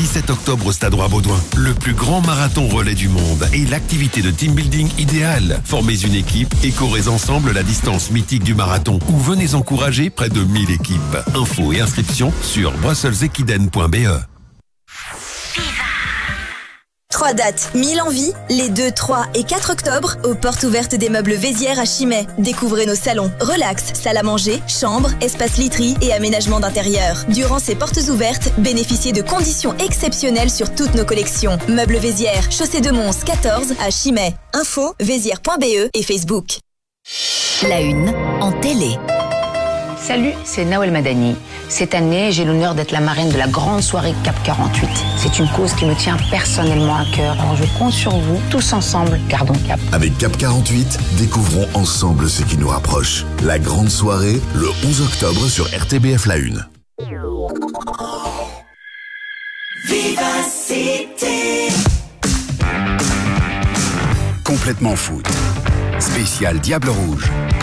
17 octobre au Stade Roi-Baudouin. Le plus grand marathon relais du monde et l'activité de team building idéale. Formez une équipe et courez ensemble la distance mythique du marathon ou venez encourager près de 1000 équipes. Infos et inscriptions sur brusselsequiden.be. 3 dates, 1000 en vie, les 2, 3 et 4 octobre, aux portes ouvertes des meubles Vézières à Chimay. Découvrez nos salons, relax, salle à manger, chambre, espace literie et aménagement d'intérieur. Durant ces portes ouvertes, bénéficiez de conditions exceptionnelles sur toutes nos collections. Meubles Vézières, chaussée de Mons 14 à Chimay. Info, vézières.be et Facebook. La une en télé. Salut, c'est Nawel Madani. Cette année, j'ai l'honneur d'être la marraine de la grande soirée CAP 48. C'est une cause qui me tient personnellement à cœur. Alors je compte sur vous, tous ensemble, gardons cap. Avec CAP 48, découvrons ensemble ce qui nous rapproche. La grande soirée, le 11 octobre sur RTBF La Une. Vivacité. Complètement foot. Spécial Diable Rouge.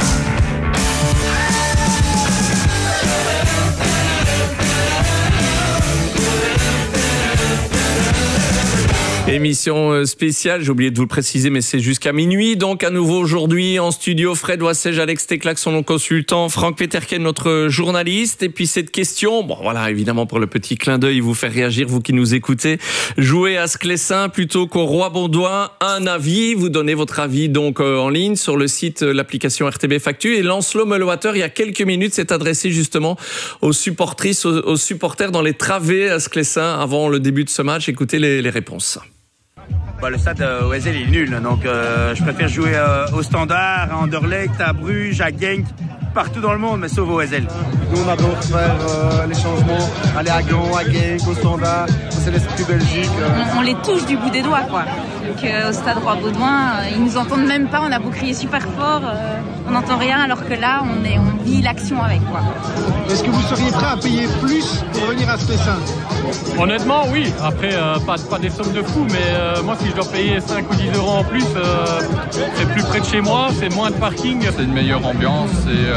Émission spéciale, j'ai oublié de vous le préciser, mais c'est jusqu'à minuit. Donc à nouveau aujourd'hui en studio, Fred Wassège, Alex Teclac, son consultant, Franck Peterken, notre journaliste. Et puis cette question, bon voilà, évidemment pour le petit clin d'œil, vous faire réagir, vous qui nous écoutez. Jouer à Sclessin plutôt qu'au Roi-Baudouin, un avis. Vous donnez votre avis donc en ligne sur le site, l'application RTBF Actu. Et Lancelot Meulewater, il y a quelques minutes, s'est adressé justement aux supportrices, aux supporters dans les travées à Sclessin avant le début de ce match. Écoutez les réponses. Bah, le stade Oesel est nul, donc je préfère jouer au Standard, à Anderlecht, à Bruges, à Genk, partout dans le monde, mais sauf au Oesel. Nous on adore faire les changements, aller à Gand, à Genk, au Standard, c'est l'esprit Belgique. On les touche du bout des doigts, quoi. Donc au stade Roi-Baudouin, ils nous entendent même pas, on a beau crier super fort, on n'entend rien, alors que là on vit l'action avec, quoi. Est-ce que vous seriez prêt à payer plus pour venir à Sclessin? Honnêtement, oui. Après, pas des sommes de fou, mais moi, si je dois payer 5 ou 10 euros en plus, c'est plus près de chez moi, c'est moins de parking. C'est une meilleure ambiance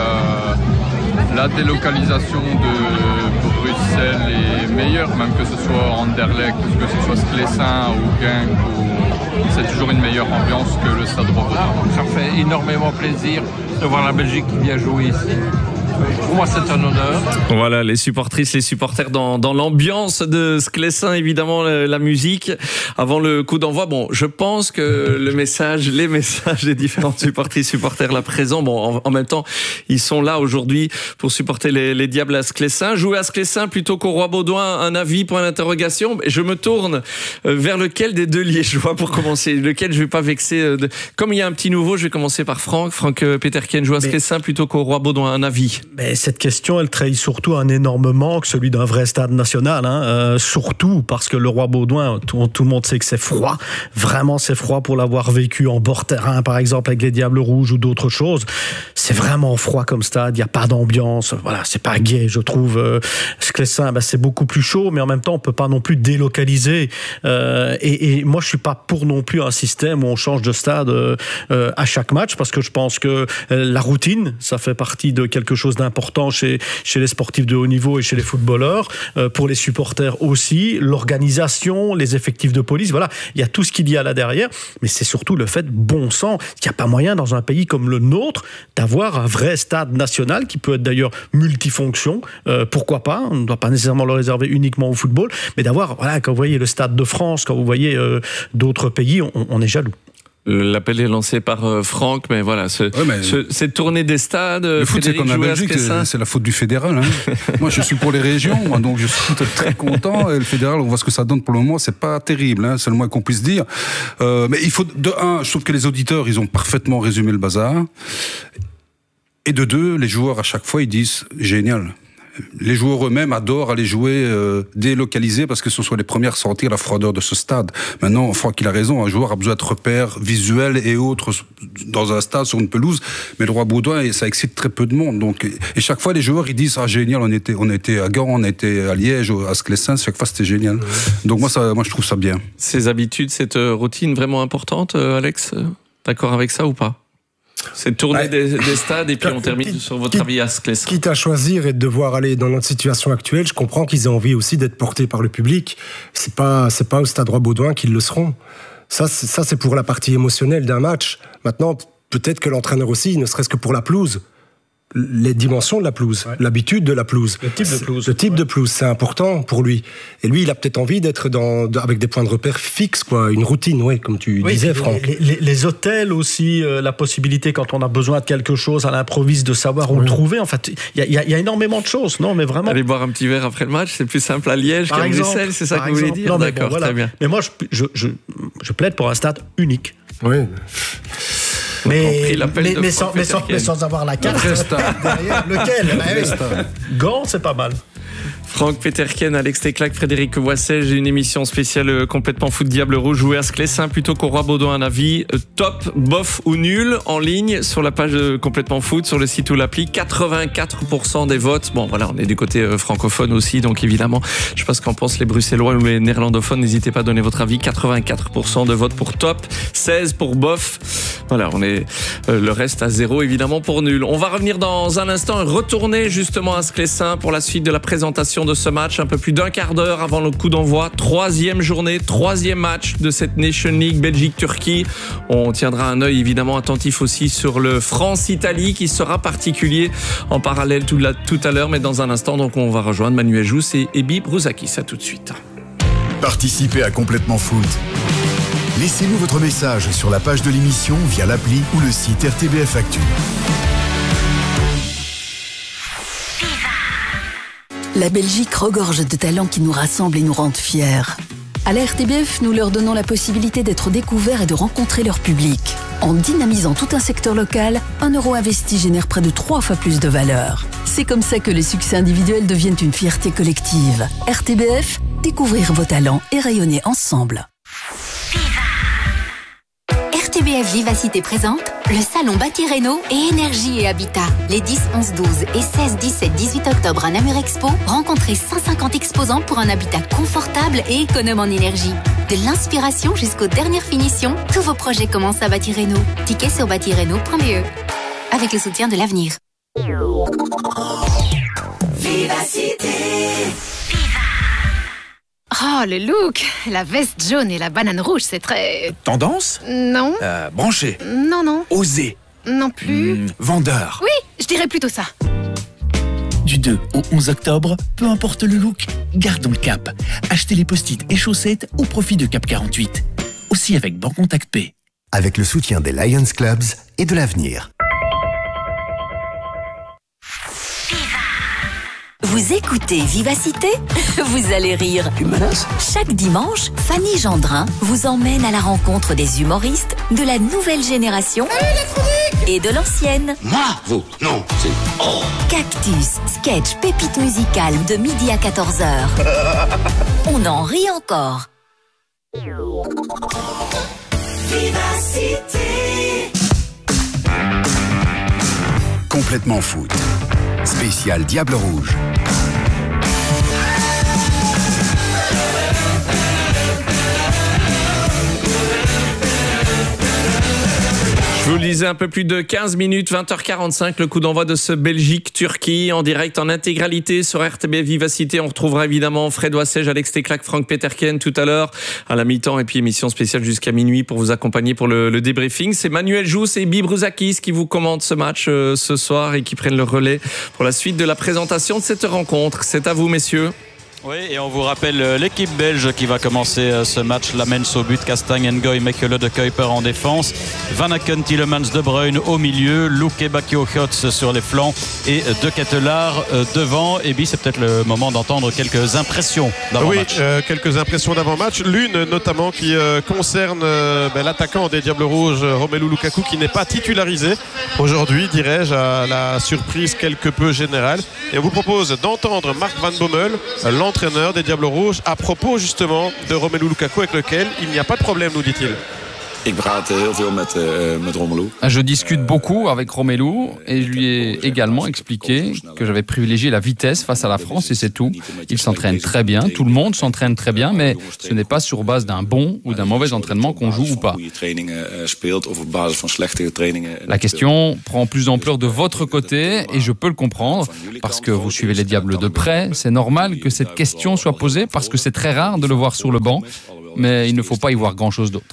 et la délocalisation de Bruxelles est meilleure, même que ce soit Anderlecht, que ce soit Sclessin ou Genk, c'est toujours une meilleure ambiance que le Stade Roi-Baudouin. Ça me fait énormément plaisir de voir la Belgique qui vient jouer ici. Pour moi, c'est un honneur. Voilà, les supportrices, les supporters dans l'ambiance de Sclessin, évidemment, la musique. Avant le coup d'envoi, bon, je pense que les messages des différentes supportrices, supporters là présents, bon, en même temps, ils sont là aujourd'hui pour supporter les Diables à Sclessin. Jouer à Sclessin plutôt qu'au Roi-Baudouin, un avis, point d'interrogation. Je me tourne vers lequel des deux liégeois pour commencer. Lequel je vais pas vexer. Comme il y a un petit nouveau, je vais commencer par Franck. Franck Peterken, joue à Sclessin plutôt qu'au Roi-Baudouin, un avis. Mais cette question, elle trahit surtout un énorme manque, celui d'un vrai stade national. Surtout parce que le Roi-Baudouin, tout le monde sait que c'est froid. Vraiment, c'est froid pour l'avoir vécu en bord terrain, par exemple, avec les Diables Rouges ou d'autres choses. C'est vraiment froid comme stade. Il n'y a pas d'ambiance. Voilà, c'est pas gai, je trouve. Sclessin, c'est beaucoup plus chaud, mais en même temps, on peut pas non plus délocaliser. Et moi, je suis pas pour non plus un système où on change de stade à chaque match, parce que je pense que la routine, ça fait partie de quelque chose d'important chez les sportifs de haut niveau et chez les footballeurs, pour les supporters aussi, l'organisation, les effectifs de police, voilà, il y a tout ce qu'il y a là derrière, mais c'est surtout le fait, bon sang, qu'il n'y a pas moyen dans un pays comme le nôtre d'avoir un vrai stade national qui peut être d'ailleurs multifonction, pourquoi pas, on ne doit pas nécessairement le réserver uniquement au football, mais d'avoir, voilà, quand vous voyez le Stade de France, quand vous voyez d'autres pays, on est jaloux. L'appel est lancé par Franck, mais voilà, cette tournée des stades. Le foot, c'est comme la Belgique, c'est la faute du fédéral. Hein. Moi, je suis pour les régions, donc je suis très content. Et le fédéral, on voit ce que ça donne pour le moment, c'est pas terrible, hein, c'est le moins qu'on puisse dire. Mais il faut, de un, je trouve que les auditeurs, ils ont parfaitement résumé le bazar. Et de deux, les joueurs, à chaque fois, ils disent génial. Les joueurs eux-mêmes adorent aller jouer délocalisés parce que ce sont les premiers à ressentir la froideur de ce stade. Maintenant, Franck, il a raison, un joueur a besoin de repères visuels et autres dans un stade, sur une pelouse, mais le Roi-Baudouin, ça excite très peu de monde. Donc, et chaque fois, les joueurs, ils disent, ah génial, on était à Gand, on était à Liège, à Sclessin, chaque fois c'était génial. Donc moi, je trouve ça bien. Ces habitudes, cette routine vraiment importante, Alex, d'accord avec ça ou pas ? C'est tourner des stades et puis on termine sur votre avis à Sclessin. Quitte à choisir et de devoir aller dans notre situation actuelle, je comprends qu'ils aient envie aussi d'être portés par le public. C'est pas au Stade Roi-Baudouin qu'ils le seront. Ça, c'est pour la partie émotionnelle d'un match. Maintenant, peut-être que l'entraîneur aussi, ne serait-ce que pour la pelouse. Les dimensions de la pelouse, l'habitude de la pelouse. Le type de pelouse. Le type de pelouse, c'est important pour lui. Et lui, il a peut-être envie d'être avec des points de repère fixes, quoi, une routine, comme tu disais, Franck. Les hôtels aussi, la possibilité, quand on a besoin de quelque chose à l'improviste, de savoir où le trouver. En fait, il y a énormément de choses, non, mais vraiment. Aller boire un petit verre après le match, c'est plus simple à Liège qu'à Bruxelles, c'est ça que vous voulez dire? Non, d'accord, très bien. Mais moi, je plaide pour un stade unique. Oui. Mais sans avoir la carte derrière. Lequel? Gand, c'est pas mal. Franck Peterken, Alex Teclac, Frédéric Voissel, une émission spéciale complètement foot Diable Rouge, jouée à Sclessin plutôt qu'au Roi-Baudouin. Un avis top, bof ou nul en ligne sur la page complètement foot, sur le site ou l'appli. 84% des votes. Bon, voilà, on est du côté francophone aussi, donc évidemment, je sais pas ce qu'en pensent les Bruxellois ou les néerlandophones. N'hésitez pas à donner votre avis. 84% de votes pour top, 16 pour bof. Voilà, on est le reste à 0 évidemment pour nul. On va revenir dans un instant et retourner justement à Sclessin pour la suite de la présentation de ce match, un peu plus d'un quart d'heure avant le coup d'envoi. 3e journée, 3e match de cette Nation League Belgique-Turquie. On tiendra un œil évidemment attentif aussi sur le France-Italie qui sera particulier en parallèle tout à l'heure, mais dans un instant, donc on va rejoindre Manuel Jousse et Ebi Brouzakis. À tout de suite. Participez à Complètement Foot. Laissez-nous votre message sur la page de l'émission via l'appli ou le site RTBF Actu. La Belgique regorge de talents qui nous rassemblent et nous rendent fiers. À la RTBF, nous leur donnons la possibilité d'être découverts et de rencontrer leur public. En dynamisant tout un secteur local, 1 euro investi génère près de 3 fois plus de valeur. C'est comme ça que les succès individuels deviennent une fierté collective. RTBF, découvrir vos talents et rayonner ensemble. RTBF Vivacité présente le salon Bâti Réno et Énergie et Habitat. Les 10, 11, 12 et 16, 17, 18 octobre à Namur Expo, rencontrez 150 exposants pour un habitat confortable et économe en énergie. De l'inspiration jusqu'aux dernières finitions, tous vos projets commencent à Bâti Réno. Tickets sur bâtireno.be. Avec le soutien de l'avenir. Vivacité. Oh, le look! La veste jaune et la banane rouge, c'est très... Tendance? Non. Branché? Non. Osé? Non plus. Vendeur? Oui, je dirais plutôt ça. Du 2 au 11 octobre, peu importe le look, gardons le cap. Achetez les post-it et chaussettes au profit de Cap 48. Aussi avec Bancontact P. Avec le soutien des Lions Clubs et de l'avenir. Vous écoutez Vivacité? Vous allez rire. Tu menaces? Chaque dimanche, Fanny Gendrin vous emmène à la rencontre des humoristes de la nouvelle génération et de l'ancienne. Moi? Vous? Non, c'est... Oh. Cactus, sketch, pépite musicale de midi à 14h. On en rit encore. Vivacité. Complètement foot. Spécial Diable Rouge. Je vous le disais, un peu plus de 15 minutes, 20h45, le coup d'envoi de ce Belgique-Turquie en direct, en intégralité sur RTBF Vivacité. On retrouvera évidemment Fred Voissel, Alex Teclac, Franck Peterken tout à l'heure à la mi-temps et puis émission spéciale jusqu'à minuit pour vous accompagner pour le débriefing. C'est Manuel Jousse et Ebi Brouzakis qui vous commentent ce match ce soir et qui prennent le relais pour la suite de la présentation de cette rencontre. C'est à vous, messieurs. Oui, et on vous rappelle l'équipe belge qui va commencer ce match. Lamens au but, Castagne, Ngoy, Mekele, de Kuiper en défense, Van Aken, Tielemans, De Bruyne au milieu, Luke, Bakio, Gotts sur les flancs et De Ketelaar devant. Et puis c'est peut-être le moment d'entendre quelques impressions d'avant-match. Oui, quelques impressions d'avant-match. L'une notamment qui concerne l'attaquant des Diables Rouges, Romelu Lukaku, qui n'est pas titularisé aujourd'hui, dirais-je, à la surprise quelque peu générale. Et on vous propose d'entendre Mark Van Bommel, l'entraîneur des Diables Rouges, à propos justement de Romelu Lukaku, avec lequel il n'y a pas de problème, nous dit-il. Je discute beaucoup avec Romelu et je lui ai également expliqué que j'avais privilégié la vitesse face à la France et c'est tout. Il s'entraîne très bien, tout le monde s'entraîne très bien, mais ce n'est pas sur base d'un bon ou d'un mauvais entraînement qu'on joue ou pas. La question prend plus d'ampleur de votre côté et je peux le comprendre parce que vous suivez les Diables de près. C'est normal que cette question soit posée parce que c'est très rare de le voir sur le banc, mais il ne faut pas y voir grand-chose d'autre.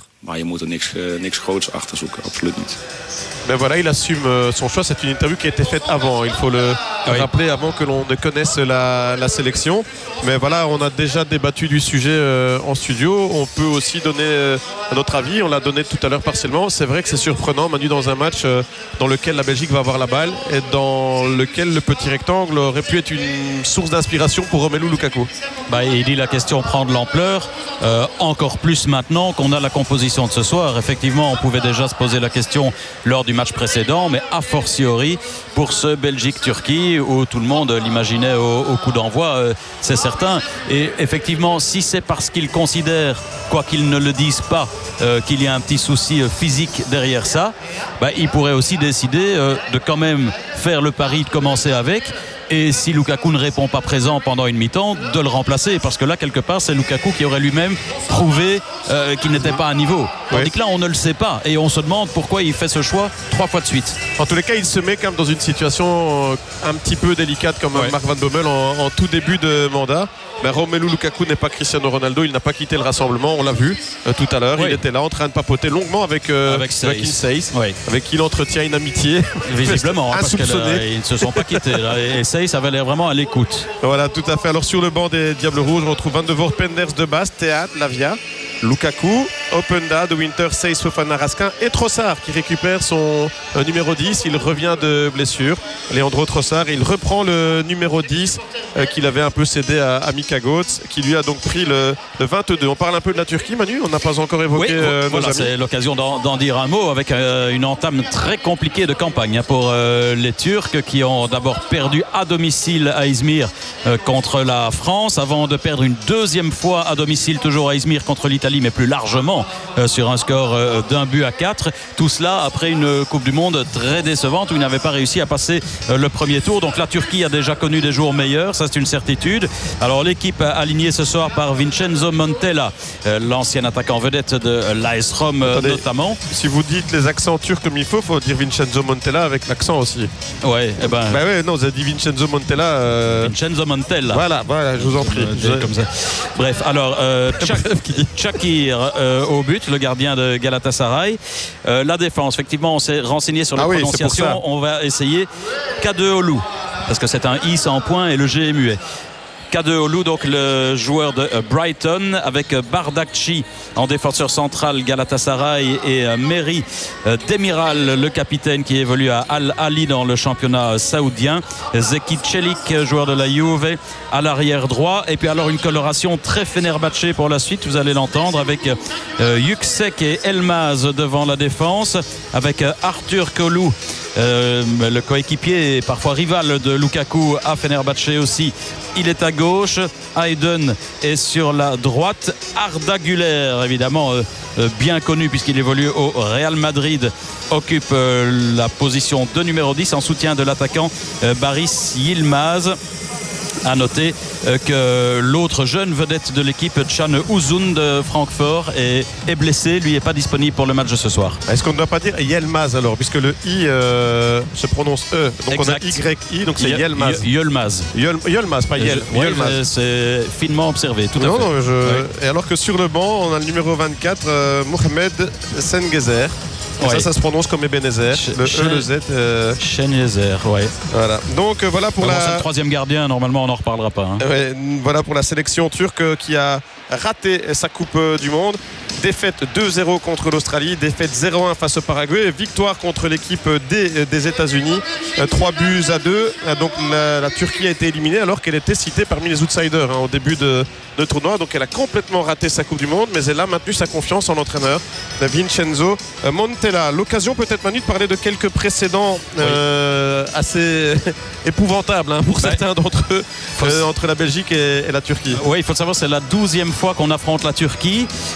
Ben voilà, il assume son choix. C'est une interview qui a été faite avant. Il faut le rappeler avant que l'on ne connaisse la sélection. Mais voilà, on a déjà débattu du sujet en studio. On peut aussi donner notre avis. On l'a donné tout à l'heure partiellement. C'est vrai que c'est surprenant, Manu, dans un match dans lequel la Belgique va avoir la balle et dans lequel le petit rectangle aurait pu être une source d'inspiration pour Romelu Lukaku. Il dit la question prend de l'ampleur, encore plus maintenant qu'on a la composition de ce soir. Effectivement, on pouvait déjà se poser la question lors du match précédent, mais a fortiori pour ce Belgique-Turquie où tout le monde l'imaginait au coup d'envoi, c'est certain. Et effectivement, si c'est parce qu'ils considèrent, quoi qu'ils ne le disent pas, qu'il y a un petit souci physique derrière ça, ils pourraient aussi décider de quand même faire le pari de commencer avec. Et si Lukaku ne répond pas présent pendant une mi-temps, de le remplacer. Parce que là, quelque part, c'est Lukaku qui aurait lui-même prouvé qu'il n'était pas à niveau. Tandis que là, on ne le sait pas. Et on se demande pourquoi il fait ce choix 3 fois de suite. En tous les cas, il se met quand même dans une situation un petit peu délicate comme Mark Van Bommel en tout début de mandat. Mais Romelu Lukaku n'est pas Cristiano Ronaldo. Il n'a pas quitté le rassemblement. On l'a vu tout à l'heure. Il était là en train de papoter longuement avec Saïs, avec qui il entretient une amitié. Visiblement, parce qu'ils ne se sont pas quittés. Là, et Saïs avait l'air vraiment à l'écoute. Voilà, tout à fait. Alors sur le banc des Diables Rouges, on retrouve Van de Voort, Penders, De Baas, Théat, Lavia, Lukaku, Openda, De Winter, Saïs, Fofana, Raskin et Trossard qui récupère son numéro 10. Il revient de blessure. Leandro Trossard, il reprend le numéro 10 qu'il avait un peu cédé à Mika Götze, qui lui a donc pris le 22. On parle un peu de la Turquie, Manu. On n'a pas encore évoqué nos amis. C'est l'occasion d'en dire un mot avec une entame très compliquée de campagne pour les Turcs qui ont d'abord perdu à domicile à Izmir contre la France avant de perdre une deuxième fois à domicile toujours à Izmir contre l'Italie, mais plus largement sur un score d'1-4. Tout cela après une Coupe du Monde très décevante où il n'avait pas réussi à passer le premier tour. Donc la Turquie a déjà connu des jours meilleurs, ça c'est une certitude. Alors l'équipe alignée ce soir par Vincenzo Montella, l'ancien attaquant vedette de l'AS Rome notamment. Si vous dites les accents turcs comme il faut dire Vincenzo Montella avec l'accent aussi. Non, vous avez dit Vincenzo Montella. Vincenzo Montella. Voilà, je vous en prie. Comme ça. Bref, alors Chakir au but, le gardien de Galatasaray. La défense, effectivement, on s'est renseigné sur la prononciation. On va essayer Kadeolu, parce que c'est un I sans point et le G est muet. Kadeolu, donc le joueur de Brighton, avec Bardakci en défenseur central Galatasaray et Meri Demiral, le capitaine qui évolue à Al-Ali dans le championnat saoudien. Zeki Çelik, joueur de la Juve, à l'arrière droit. Et puis alors une coloration très Fenerbahçe pour la suite, vous allez l'entendre, avec Yüksek et Elmaz devant la défense, avec Arthur Kolu, le coéquipier et parfois rival de Lukaku à Fenerbahçe aussi. Il est à gauche, Aydın est sur la droite, Arda Güler, évidemment bien connu puisqu'il évolue au Real Madrid, occupe la position de numéro 10 en soutien de l'attaquant Baris Yilmaz. À noter que l'autre jeune vedette de l'équipe, Can Uzun de Francfort, est blessé. Lui n'est pas disponible pour le match de ce soir. Est-ce qu'on ne doit pas dire Yelmaz alors, puisque le I se prononce E. Donc exact. On a YI, donc c'est Yelmaz. Yelmaz, pas Yel. Yelmaz. C'est finement observé, tout à fait. Et alors que sur le banc, on a le numéro 24, Mohamed Sengezer. Ça se prononce comme Ebenezer. Le E, le Z. Sengezer, Voilà. Donc voilà pour c'est le troisième gardien. Normalement, on n'en reparlera pas. Voilà pour la sélection turque qui a raté sa Coupe du Monde. Défaite 2-0 contre l'Australie, défaite 0-1 face au Paraguay, victoire contre l'équipe des États-Unis, 3-2. Donc la Turquie a été éliminée alors qu'elle était citée parmi les outsiders au début de tournoi. Donc elle a complètement raté sa Coupe du Monde, mais elle a maintenu sa confiance en l'entraîneur Vincenzo Montella. L'occasion peut-être, Manu, de parler de quelques précédents assez épouvantables pour certains d'entre eux entre la Belgique et la Turquie. Oui, il faut le savoir, c'est la 12e fois qu'on affronte la Turquie.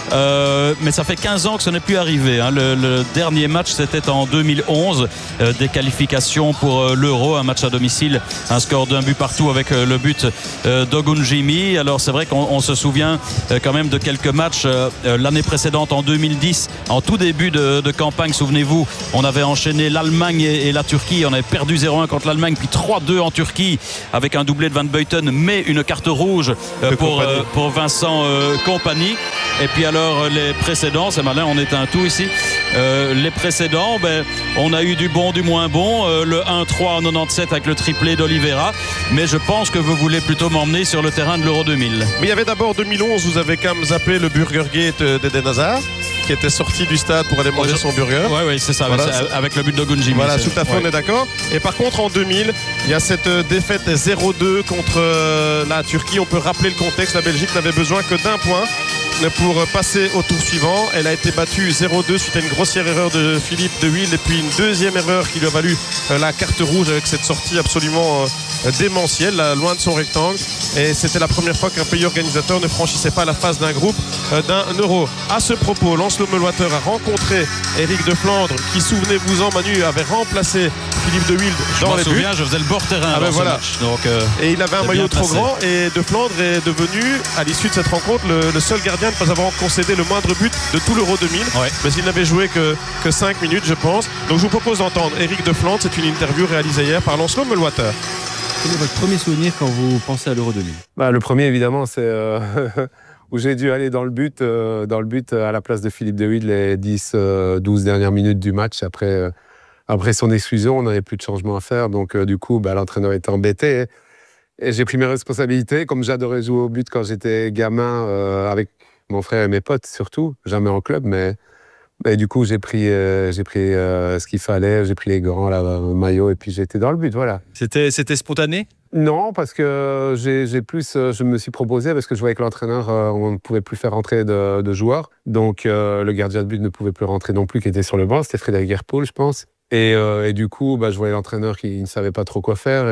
mais ça fait 15 ans que ce n'est plus arrivé. Hein. Le dernier match, c'était en 2011, des qualifications pour l'Euro, un match à domicile, un score d'un but partout avec le but d'Ogunjimi. Alors c'est vrai qu'on se souvient quand même de quelques matchs l'année précédente, en 2010, en tout début de campagne, souvenez-vous, on avait enchaîné l'Allemagne et la Turquie, on avait perdu 0-1 contre l'Allemagne, puis 3-2 en Turquie avec un doublé de Van Buiten, mais une carte rouge pour Vincent Kompany. Et puis alors les précédents, c'est malin, on est un tout ici. Les précédents, on a eu du bon, du moins bon. Le 1-3 en 97 avec le triplé d'Oliveira. Mais je pense que vous voulez plutôt m'emmener sur le terrain de l'Euro 2000. Mais il y avait d'abord 2011, vous avez quand même zappé le Burger Gate d'Eden Hazard, qui était sorti du stade pour aller manger son burger. Oui, c'est ça, voilà, avec le but d'Ogunjimi. Voilà, tout à fait, on est d'accord. Et par contre, en 2000, il y a cette défaite 0-2 contre la Turquie. On peut rappeler le contexte, la Belgique n'avait besoin que d'un point pour passer au tour suivant. Elle a été battue 0-2 suite à une grossière erreur de Philippe de Wilde et puis une deuxième erreur qui lui a valu la carte rouge avec cette sortie absolument démentielle, loin de son rectangle. Et c'était la première fois qu'un pays organisateur ne franchissait pas la phase d'un groupe d'un Euro. À ce propos, Lancelot Mühlwater a rencontré Éric de Flandre qui, souvenez-vous-en, Manu, avait remplacé Philippe de Wilde dans les buts. Je me souviens, je faisais le bord terrain dans ce match. Donc, et il avait un maillot trop grand et de Flandre est devenu, à l'issue de cette rencontre, le seul gardien de ne pas avoir concédé le moindre but de tout l'Euro 2000. Mais il n'avait joué que 5 minutes, je pense. Donc je vous propose d'entendre Éric de Flandre. C'est une interview réalisée hier par Lancelot Mühlwater. Quel est votre premier souvenir quand vous pensez à l'Euro 2000 ? Le premier, évidemment, c'est où j'ai dû aller dans le but à la place de Philippe de Wilde les 10-12 dernières minutes du match. Après son exclusion, on n'avait plus de changement à faire. Donc, du coup, l'entraîneur était embêté. Et j'ai pris mes responsabilités. Comme j'adorais jouer au but quand j'étais gamin, avec mon frère et mes potes surtout, jamais en club, mais du coup, j'ai pris ce qu'il fallait. J'ai pris les gants, le maillot, et puis j'étais dans le but, voilà. C'était spontané ? Non, parce que je me suis proposé, parce que je voyais que l'entraîneur, on ne pouvait plus faire rentrer de joueurs. Donc, le gardien de but ne pouvait plus rentrer non plus, qui était sur le banc. C'était Frédéric Gerpoul, je pense. Et du coup, je voyais l'entraîneur qui ne savait pas trop quoi faire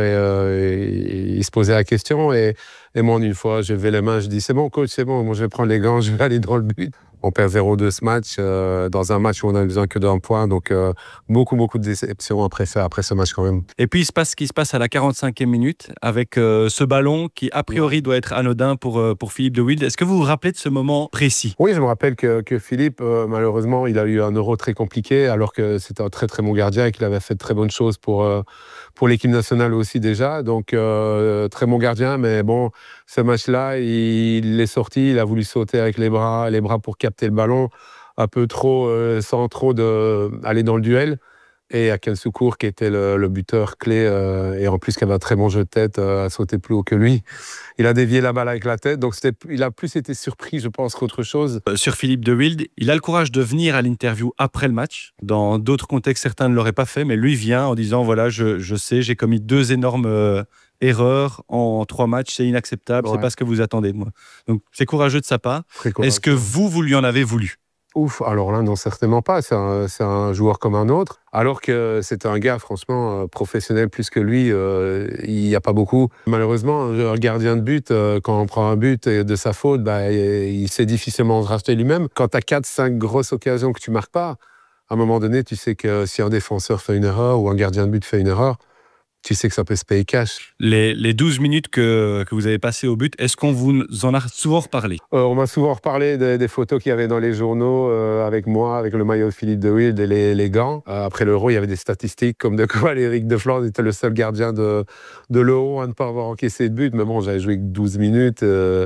et il se posait la question. Et moi, en une fois, j'ai levé les mains, je dis c'est bon, coach, c'est bon, moi je vais prendre les gants, je vais aller dans le but. On perd 0-2 ce match, dans un match où on n'a besoin que d'un point. Donc, beaucoup de déceptions après ce match quand même. Et puis, il se passe ce qui se passe à la 45e minute avec ce ballon qui, a priori, doit être anodin pour Philippe de Wilde. Est-ce que vous vous rappelez de ce moment précis ? Oui, je me rappelle que Philippe, malheureusement, il a eu un Euro très compliqué, alors que c'était un très, très bon gardien et qu'il avait fait de très bonnes choses pour l'équipe nationale aussi déjà. Donc, très bon gardien, mais bon, ce match-là, il est sorti, il a voulu sauter avec les bras pour capter le ballon un peu trop, sans trop aller dans le duel. Et Aken Soukour, qui était le buteur clé, et en plus qui avait un très bon jeu de tête, a sauté plus haut que lui. Il a dévié la balle avec la tête, donc il a plus été surpris, je pense, qu'autre chose. Sur Philippe de Wilde, il a le courage de venir à l'interview après le match. Dans d'autres contextes, certains ne l'auraient pas fait, mais lui vient en disant, voilà, je sais, j'ai commis 2 énormes erreurs en 3 matchs, c'est inacceptable, c'est pas ce que vous attendez de moi. Donc c'est courageux de sa part. Est-ce que vous lui en avez voulu ? Ouf, alors là, non, certainement pas. C'est un joueur comme un autre. Alors que c'est un gars, franchement, professionnel plus que lui, il n'y a pas beaucoup. Malheureusement, un gardien de but, quand on prend un but de sa faute, il sait difficilement se racheter lui-même. Quand tu as 4-5 grosses occasions que tu ne marques pas, à un moment donné, tu sais que si un défenseur fait une erreur ou un gardien de but fait une erreur, tu sais que ça peut se payer cash. Les 12 minutes que vous avez passées au but, est-ce qu'on vous en a souvent reparlé ? On m'a souvent reparlé des photos qu'il y avait dans les journaux avec moi, avec le maillot de Philippe de Wilde et les gants. Après l'Euro, il y avait des statistiques comme de quoi Éric de Flandre était le seul gardien de l'Euro à ne pas avoir encaissé de but. Mais bon, j'avais joué que 12 minutes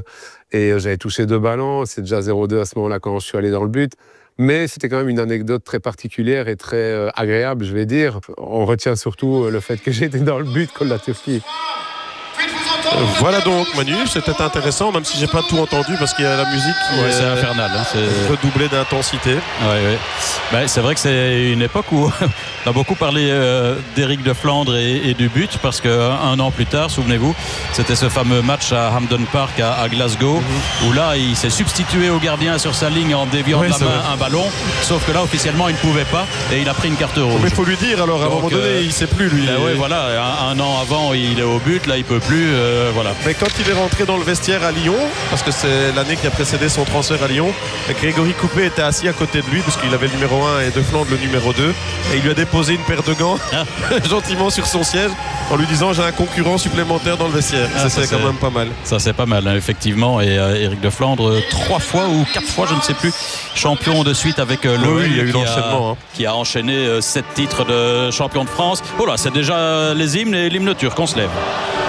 et j'avais touché 2 ballons. C'est déjà 0-2 à ce moment-là quand je suis allé dans le but. Mais c'était quand même une anecdote très particulière et très agréable, je vais dire. On retient surtout le fait que j'étais dans le but contre la Turquie. Voilà donc Manu, c'était intéressant, même si j'ai pas tout entendu parce qu'il y a la musique qui c'est infernal, c'est redoublé d'intensité. C'est vrai que c'est une époque où on a beaucoup parlé d'Éric de Flandre et du but, parce qu'un an plus tard, souvenez-vous, c'était ce fameux match à Hampden Park à Glasgow, où là il s'est substitué au gardien sur sa ligne en déviant de la main un ballon, sauf que là officiellement il ne pouvait pas et il a pris une carte rouge. Mais il faut lui dire alors, à un moment donné il ne sait plus lui. Voilà, un an avant il est au but, là il ne peut plus. voilà. Mais quand il est rentré dans le vestiaire à Lyon, parce que c'est l'année qui a précédé son transfert à Lyon, Grégory Coupé était assis à côté de lui, parce qu'il avait le numéro 1 et De Flandre le numéro 2, et il lui a déposé une paire de gants gentiment sur son siège en lui disant j'ai un concurrent supplémentaire dans le vestiaire. C'est quand même pas mal. Ça c'est pas mal, hein, effectivement. Et Éric De Flandre, 3 fois ou 4 fois, je ne sais plus, champion de suite avec l'OL, il y a eu l'enchaînement, qui a enchaîné 7 titres de champion de France. Oh là, c'est déjà les hymnes et l'hymne turc, on se lève.